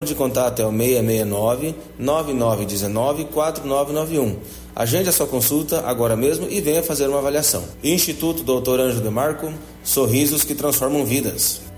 de contato é o 669-9919-4991. Agende a sua consulta agora mesmo e venha fazer uma avaliação. Instituto Dr. Ângelo de Marco, sorrisos que transformam vidas.